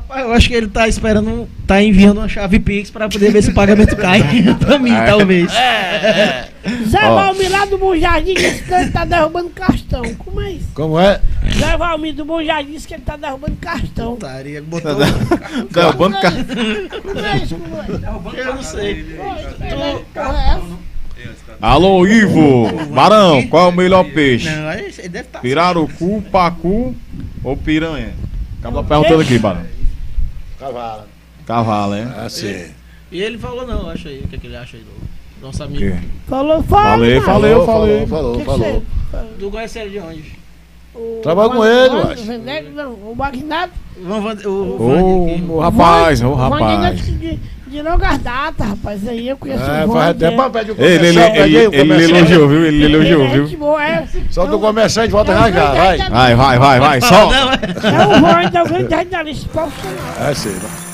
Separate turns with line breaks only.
Rapaz, eu acho que ele tá esperando, tá enviando uma chave Pix pra poder ver se o pagamento cai pra mim, talvez.
Zé Valmir lá do Bom Jardim disse que ele tá derrubando cartão. Como é isso?
Como é?
Zé Valmir do Bom Jardim disse que ele tá derrubando cartão.
Putaria, botou...
Derrubando cartão.
Como é isso? Como é?
Eu não sei.
Alô, Ivo. Barão, qual é o melhor peixe?
Não, aí ele deve estar...
Pirarucu, pacu ou piranha? Acaba perguntando aqui, Barão.
Cavalo.
Cavalo, hein?
Assim.
E ele falou não, acha aí, o que é que ele acha aí do nosso amigo?
Falou.
Falei.
Falou.
Tu conhece ele de onde?
Trabalha com ele, eu acho.
Não, o Magnado.
O rapaz.
De longas datas, rapaz. Aí eu conheço o
Faz até
Vande.
pra pedir o
Ele elogiou, viu? Ele elogiou, viu?
Só do comerciante, volta já, vai.
Vai, só.
É o Vande, é o grande radialista profissional.
É sim.